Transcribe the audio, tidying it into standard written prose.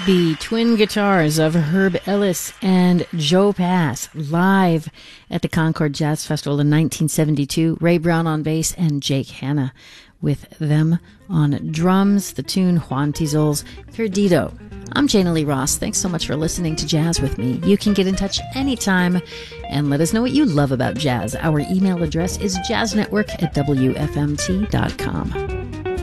The twin guitars of Herb Ellis and Joe Pass live at the Concord Jazz Festival in 1972. Ray Brown on bass and Jake Hanna with them on drums. The tune Juan Tizol's Perdido. I'm Jana Lee Ross. Thanks so much for listening to Jazz with me. You can get in touch anytime and let us know what you love about jazz. Our email address is jazznetwork@wfmt.com.